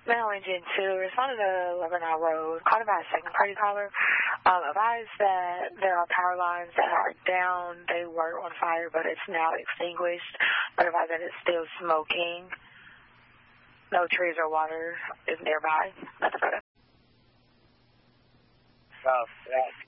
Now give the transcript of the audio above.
Mail Engine 2, responded to 11 Mile Road, called about a second party caller. Advised that there are power lines that are down. They were on fire, but it's now extinguished. But advised that it's still smoking. No trees or water is nearby. That's about it. South